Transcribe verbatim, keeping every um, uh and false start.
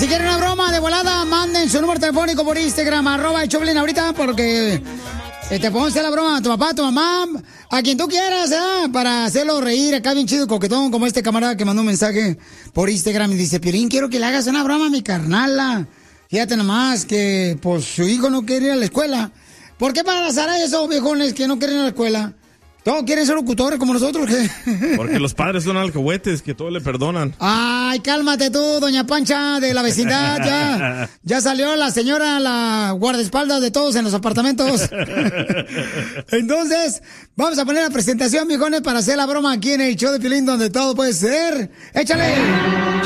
Si quieren una broma de volada, manden su número telefónico por Instagram, arroba el Choplin ahorita, porque eh, te podemos hacer la broma a tu papá, a tu mamá, a quien tú quieras, ¿eh? Para hacerlo reír acá bien chido, coquetón, como este camarada que mandó un mensaje por Instagram y dice, Piolín, quiero que le hagas una broma a mi carnala. Fíjate nomás que, pues, su hijo no quiere ir a la escuela. ¿Por qué pasar a esos viejones que no quieren ir a la escuela? ¿Todos quieren ser locutores como nosotros? ¿Qué? Porque los padres son alcahuetes, que todo le perdonan. Ay, cálmate tú, doña Pancha de la vecindad, ya. Ya salió la señora, la guardaespaldas de todos en los apartamentos. Entonces, vamos a poner la presentación, viejones, para hacer la broma aquí en el show de Piolín, donde todo puede ser. ¡Échale!